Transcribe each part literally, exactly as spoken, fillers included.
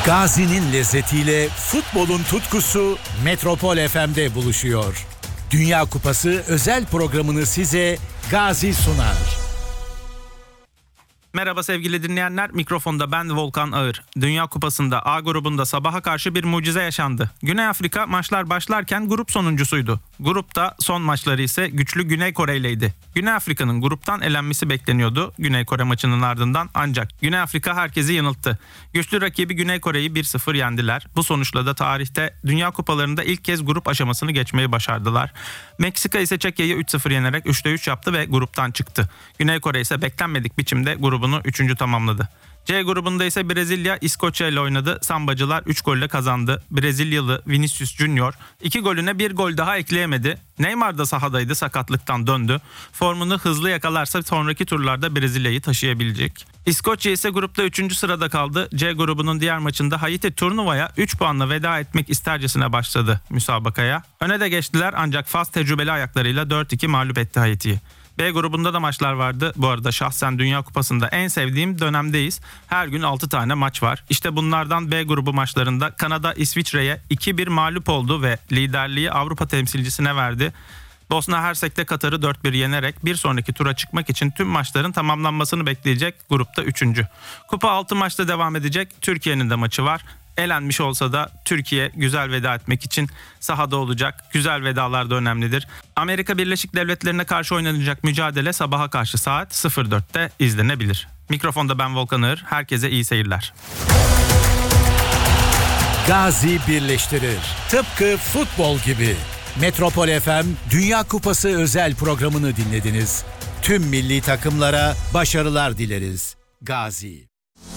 Gazi'nin lezzetiyle futbolun tutkusu Metropol F M'de buluşuyor. Dünya Kupası özel programını size Gazi sunar. Merhaba sevgili dinleyenler, mikrofonda ben Volkan Ağır. Dünya Kupası'nda A grubunda sabaha karşı bir mucize yaşandı. Güney Afrika maçlar başlarken grup sonuncusuydu. Grupta son maçları ise güçlü Güney Kore ileydi. Güney Afrika'nın gruptan elenmesi bekleniyordu Güney Kore maçının ardından, ancak Güney Afrika herkesi yanılttı. Güçlü rakibi Güney Kore'yi bir sıfır yendiler. Bu sonuçla da tarihte Dünya Kupalarında ilk kez grup aşamasını geçmeyi başardılar. Meksika ise Çekya'yı üç sıfır yenerek üçte üç yaptı ve gruptan çıktı. Güney Kore ise beklenmedik biçimde grubunu üçüncü tamamladı. C grubunda ise Brezilya İskoçya ile oynadı. Sambacılar üç golle kazandı. Brezilyalı Vinicius Junior iki golüne bir gol daha ekleyemedi. Neymar da sahadaydı, sakatlıktan döndü. Formunu hızlı yakalarsa sonraki turlarda Brezilya'yı taşıyabilecek. İskoçya ise grupta üçüncü sırada kaldı. C grubunun diğer maçında Haiti turnuvaya üç puanla veda etmek istercesine başladı müsabakaya. Öne de geçtiler, ancak Fas tecrübeli ayaklarıyla dört iki mağlup etti Haiti'yi. B grubunda da maçlar vardı. Bu arada şahsen Dünya Kupası'nda en sevdiğim dönemdeyiz. Her gün altı tane maç var. İşte bunlardan B grubu maçlarında Kanada İsviçre'ye iki bir mağlup oldu ve liderliği Avrupa temsilcisine verdi. Bosna Hersek'te Katar'ı dört bir yenerek bir sonraki tura çıkmak için tüm maçların tamamlanmasını bekleyecek grupta üçüncü. Kupa altı maçta devam edecek. Türkiye'nin de maçı var. Elenmiş olsa da Türkiye güzel veda etmek için sahada olacak. Güzel vedalar da önemlidir. Amerika Birleşik Devletleri'ne karşı oynanacak mücadele sabaha karşı saat sıfır dörtte izlenebilir. Mikrofonda ben Volkan Ağır. Herkese iyi seyirler. Gazi birleştirir. Tıpkı futbol gibi. Metropol F M Dünya Kupası özel programını dinlediniz. Tüm milli takımlara başarılar dileriz. Gazi.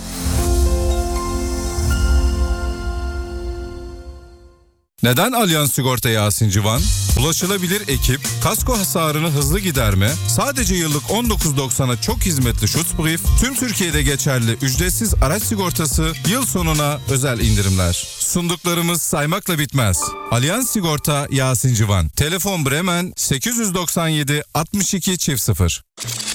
Neden Allianz Sigorta Yasin Civan? Ulaşılabilir ekip, kasko hasarını hızlı giderme, sadece yıllık on dokuz doksana çok hizmetli Schutzbrief, tüm Türkiye'de geçerli ücretsiz araç sigortası, yıl sonuna özel indirimler. Sunduklarımız saymakla bitmez. Allianz Sigorta Yasin Civan. Telefon Bremen sekiz doksan yedi altmış iki sıfır sıfır.